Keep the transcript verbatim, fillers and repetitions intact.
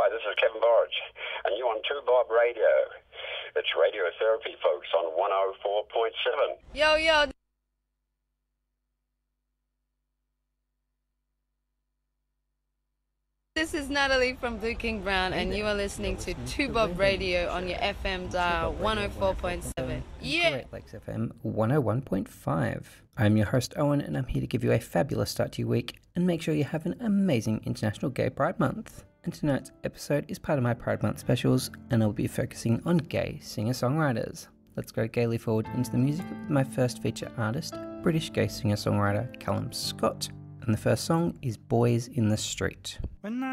Hi, this is Kevin Borich, and you're on two Bob Radio. It's radiotherapy, folks, on one oh four point seven. Yo, yo. This is Natalie from Blue King Brown, and you are listening to two Bob Radio on your F M dial one oh four point seven. Yeah! Great Lakes F M one oh one point five. I'm your host Owen, and I'm here to give you a fabulous start to your week and make sure you have an amazing International Gay Pride Month. And tonight's episode is part of my Pride Month specials, and I'll be focusing on gay singer-songwriters. Let's go gaily forward into the music with my first feature artist, British gay singer-songwriter Callum Scott. And the first song is Boys in the Street. When